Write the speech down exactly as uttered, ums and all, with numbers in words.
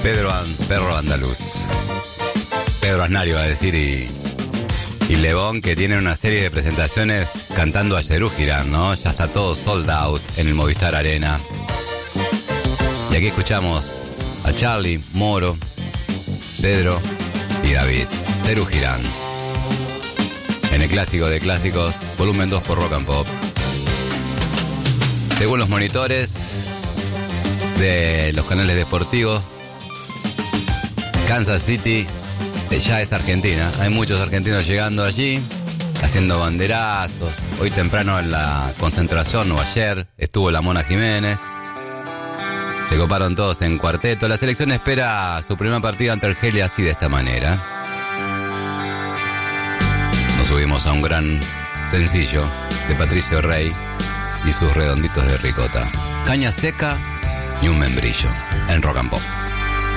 Pedro, Perro Andaluz. Pedro Asnario va a decir y, y Lebón, que tiene una serie de presentaciones cantando a Serú Girán, ¿no? Ya está todo sold out en el Movistar Arena. Y aquí escuchamos a Charlie, Moro, Pedro y David. Serú Girán. En el clásico de clásicos, volumen dos por Rock and Pop. Según los monitores de los canales deportivos, Kansas City ya es Argentina. Hay muchos argentinos llegando allí, haciendo banderazos. Hoy temprano en la concentración, o ayer, estuvo la Mona Jiménez. Se coparon todos en cuarteto. La selección espera su primer partido ante Argelia así, de esta manera. Nos subimos a un gran sencillo de Patricio Rey y sus redonditos de ricota. Caña seca y un membrillo en Rock and Pop.